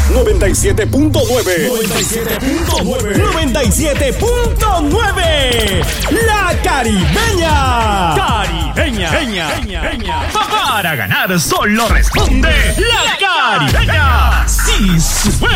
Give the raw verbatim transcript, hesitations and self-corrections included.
noventa y siete punto nueve. noventa y siete punto nueve. noventa y siete punto nueve. La Caribeña. Caribeña. Peña, Peña, Peña. Para ganar solo responde La Caribeña. Sí, suena.